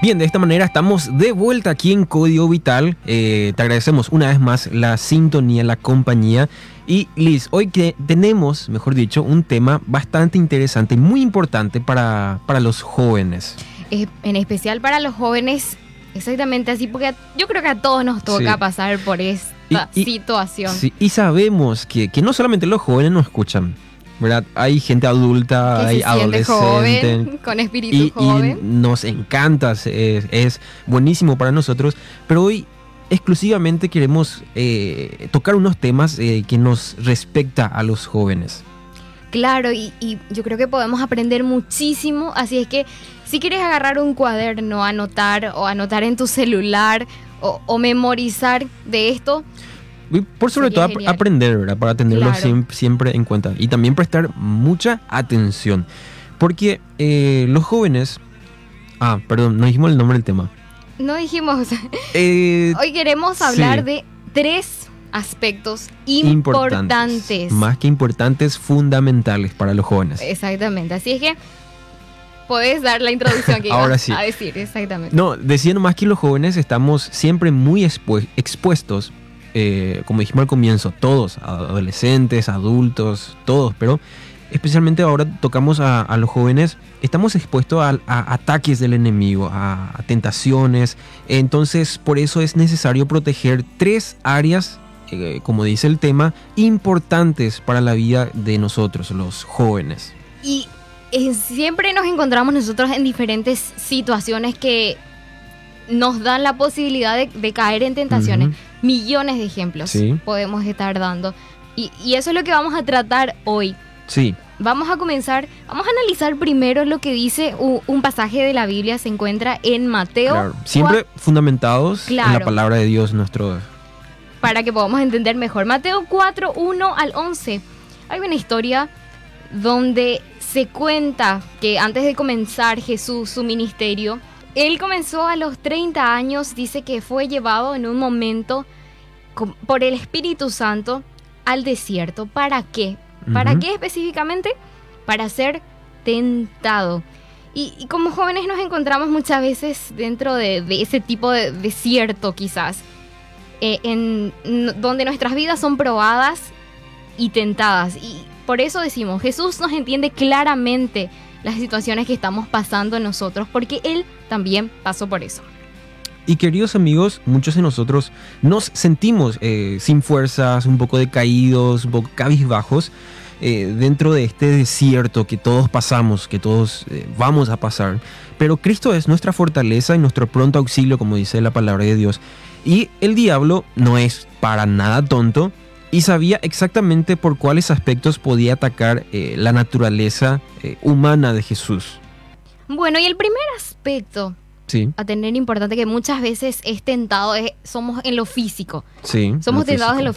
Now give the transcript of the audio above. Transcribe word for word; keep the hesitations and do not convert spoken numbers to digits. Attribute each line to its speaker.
Speaker 1: Bien, de esta manera estamos de vuelta aquí en Código Vital. Eh, te agradecemos una vez más la sintonía, la compañía. Y Liz, hoy que tenemos, mejor dicho, un tema bastante interesante y muy importante para, para los jóvenes.
Speaker 2: Eh, en especial para los jóvenes, exactamente así, porque yo creo que a todos nos toca
Speaker 1: Sí.
Speaker 2: pasar por esta
Speaker 1: Y- y-
Speaker 2: situación.
Speaker 1: Sí, y sabemos que, que no solamente los jóvenes nos escuchan, ¿verdad? Hay gente adulta,
Speaker 2: Que
Speaker 1: hay
Speaker 2: se siente
Speaker 1: adolescentes.
Speaker 2: joven, con espíritu
Speaker 1: Y, y
Speaker 2: joven.
Speaker 1: nos encanta, es, es buenísimo para nosotros, pero hoy exclusivamente queremos eh, tocar unos temas eh, que nos respecta a los jóvenes.
Speaker 2: Claro, y, y yo creo que podemos aprender muchísimo, así es que si quieres agarrar un cuaderno, anotar o anotar en tu celular o, o memorizar de esto,
Speaker 1: Y por sobre
Speaker 2: Sería
Speaker 1: todo ap-
Speaker 2: genial.
Speaker 1: aprender, ¿verdad? Para tenerlo
Speaker 2: Claro.
Speaker 1: siem- siempre en cuenta. Y también prestar mucha atención. Porque eh, los jóvenes... Ah, perdón, no dijimos el nombre del tema.
Speaker 2: no dijimos,
Speaker 1: Eh,
Speaker 2: hoy queremos hablar
Speaker 1: sí.
Speaker 2: de tres aspectos
Speaker 1: importantes.
Speaker 2: importantes.
Speaker 1: Más que importantes, fundamentales para los jóvenes.
Speaker 2: Exactamente, así es que puedes dar la introducción que ibas
Speaker 1: Ahora sí.
Speaker 2: a decir, exactamente.
Speaker 1: No, decía nomás que los jóvenes estamos siempre muy expu- expuestos, eh, como dijimos al comienzo, todos, adolescentes, adultos, todos, pero especialmente ahora tocamos a, a los jóvenes, estamos expuestos a, a ataques del enemigo, a, a tentaciones, entonces por eso es necesario proteger tres áreas, eh, como dice el tema, importantes para la vida de nosotros, los jóvenes.
Speaker 2: Y eh, siempre nos encontramos nosotros en diferentes situaciones que nos dan la posibilidad de, de caer en tentaciones.
Speaker 1: Ujú.
Speaker 2: Millones de ejemplos
Speaker 1: Sí.
Speaker 2: podemos estar dando. Y, y eso es lo que vamos a tratar hoy.
Speaker 1: Sí,
Speaker 2: Vamos a comenzar, vamos a analizar primero lo que dice u- un pasaje de la Biblia, se encuentra en Mateo,
Speaker 1: claro. Siempre fundamentados en la
Speaker 2: Claro.
Speaker 1: palabra de Dios, nuestro...
Speaker 2: para que podamos entender mejor. Mateo cuatro, uno al once. Hay una historia donde se cuenta que antes de comenzar Jesús su ministerio, él comenzó a los treinta años, dice que fue llevado en un momento com- por el Espíritu Santo al desierto. ¿Para qué? ¿Para
Speaker 1: Ujú.
Speaker 2: qué específicamente? Para ser tentado. Y, y como jóvenes nos encontramos muchas veces dentro de, de ese tipo de desierto quizás, eh, en, n- donde nuestras vidas son probadas y tentadas. Y por eso decimos, Jesús nos entiende claramente las situaciones que estamos pasando nosotros, porque Él también pasó por eso.
Speaker 1: Y queridos amigos, muchos de nosotros nos sentimos eh, sin fuerzas, un poco decaídos, un poco cabizbajos eh, dentro de este desierto que todos pasamos, que todos eh, vamos a pasar. Pero Cristo es nuestra fortaleza y nuestro pronto auxilio, como dice la palabra de Dios. Y el diablo no es para nada tonto y sabía exactamente por cuáles aspectos podía atacar eh, la naturaleza eh, humana de Jesús.
Speaker 2: Bueno, y el primer aspecto
Speaker 1: Sí,
Speaker 2: a tener importante que muchas veces es tentado, es, somos en lo físico.
Speaker 1: sí.
Speaker 2: Somos
Speaker 1: lo
Speaker 2: tentados
Speaker 1: físico.
Speaker 2: en lo